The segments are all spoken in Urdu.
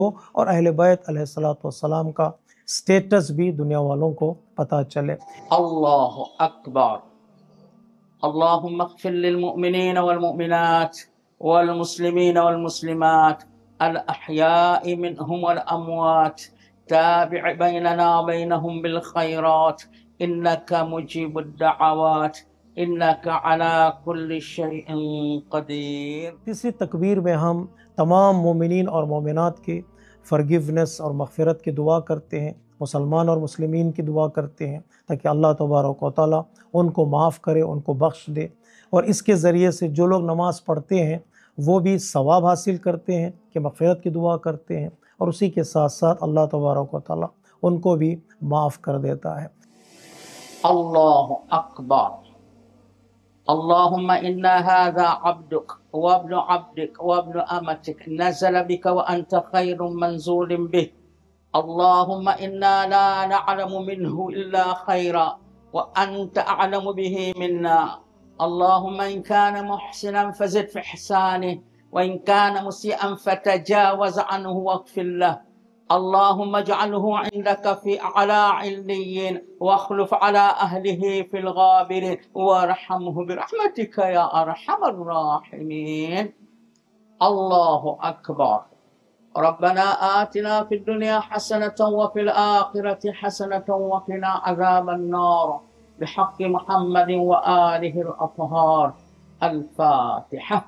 اور اہل بیت علیہ الصلوۃ والسلام کا سٹیٹس بھی دنیا والوں کو پتہ چلے۔ اللہ اکبر۔ اللهم اغفر للمؤمنين والمؤمنات والمسلمين والمسلمات الأحياء منهم والأموات، تابع بيننا وبينهم بالخيرات، إنك مجيب الدعوات، إنك على كل شيء قدير۔ تیسری تکبیر میں ہم تمام مومنین اور مومنات کی فرگیونس اور مغفرت کی دعا کرتے ہیں، مسلمان اور مسلمین کی دعا کرتے ہیں تاکہ اللہ تبارک و تعالیٰ ان کو معاف کرے، ان کو بخش دے، اور اس کے ذریعے سے جو لوگ نماز پڑھتے ہیں وہ بھی ثواب حاصل کرتے ہیں کہ مغفرت کی دعا کرتے ہیں، اور اسی کے ساتھ ساتھ اللہ تبارک و تعالیٰ ان کو بھی معاف کر دیتا ہے۔ اللہ اکبر۔ اللهم إن هذا عبدك وابن عبدك وابن أمتك نزل بك وأنت خير منزول به، اللهم إنا لا نعلم منه إلا خيرا وأنت أعلم به منا، اللهم إن كان محسنا فزد في إحسانه وإن كان مسيئا فتجاوز عنه واغفر له، اللهم اجعله عندك في أعلى عليين واخلف على أهله في الغابرين وارحمه برحمتك يا أرحم الراحمين۔ الله أكبر۔ ربنا آتنا في الدنيا حسنة وفي الآخرة حسنة وقنا عذاب النار، بحق محمد وآله الأطهار۔ الفاتحة۔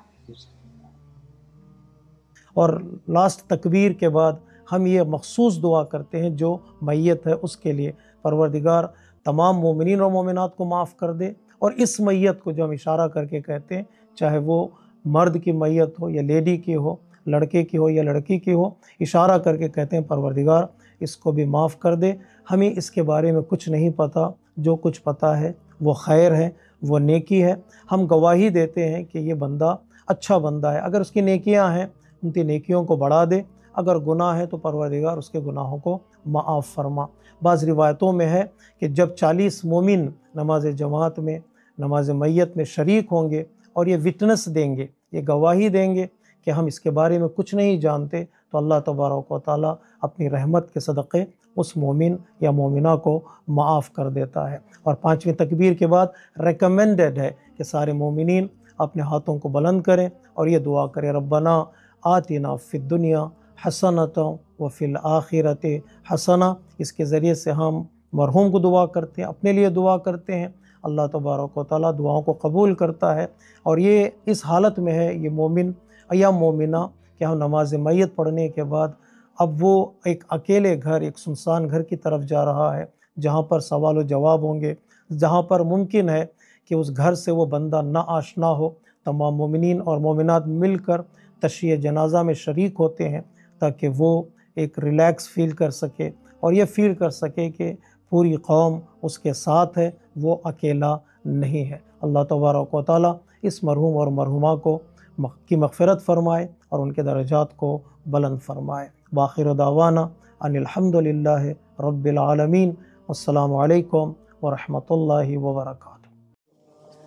اور لاسٹ تکبیر کے بعد ہم یہ مخصوص دعا کرتے ہیں جو میت ہے اس کے لیے، پروردگار تمام مومنین اور مومنات کو معاف کر دے، اور اس میت کو جو ہم اشارہ کر کے کہتے ہیں، چاہے وہ مرد کی میت ہو یا لیڈی کی ہو، لڑکے کی ہو یا لڑکی کی ہو، اشارہ کر کے کہتے ہیں پروردگار اس کو بھی معاف کر دے۔ ہمیں اس کے بارے میں کچھ نہیں پتہ، جو کچھ پتہ ہے وہ خیر ہے، وہ نیکی ہے۔ ہم گواہی دیتے ہیں کہ یہ بندہ اچھا بندہ ہے، اگر اس کی نیکیاں ہیں ان کی نیکیوں کو بڑھا دے، اگر گناہ ہے تو پروردگار اس کے گناہوں کو معاف فرما۔ بعض روایتوں میں ہے کہ جب 40 مومن نماز جماعت میں، نماز میت میں شریک ہوں گے اور یہ وٹنس دیں گے، یہ گواہی دیں گے کہ ہم اس کے بارے میں کچھ نہیں جانتے، تو اللہ تبارک و تعالیٰ اپنی رحمت کے صدقے اس مومن یا مومنہ کو معاف کر دیتا ہے۔ اور 5ویں تکبیر کے بعد ریکمینڈڈ ہے کہ سارے مومنین اپنے ہاتھوں کو بلند کریں اور یہ دعا کریں، ربنا آتنا فی الدنیا حسنۃ وفی الآخرۃ حسنہ۔ اس کے ذریعے سے ہم مرحوم کو دعا کرتے ہیں، اپنے لیے دعا کرتے ہیں، اللہ تبارک و تعالیٰ دعاؤں کو قبول کرتا ہے۔ اور یہ اس حالت میں ہے یہ مومن یا مومنہ کہ ہم نماز میت پڑھنے کے بعد اب وہ ایک اکیلے گھر، ایک سنسان گھر کی طرف جا رہا ہے، جہاں پر سوال و جواب ہوں گے، جہاں پر ممکن ہے کہ اس گھر سے وہ بندہ نا آشنا ہو۔ تمام مومنین اور مومنات مل کر تشییع جنازہ میں شریک ہوتے ہیں تاکہ وہ ایک ریلیکس فیل کر سکے اور یہ فیل کر سکے کہ پوری قوم اس کے ساتھ ہے، وہ اکیلا نہیں ہے۔ اللہ تبارک و تعالیٰ اس مرحوم اور مرحومہ کو کی مغفرت فرمائے اور ان کے درجات کو بلند فرمائے۔ بآخر دعوانا ان الحمد للہ رب العالمین۔ السلام علیکم ورحمۃ اللہ وبرکاتہ۔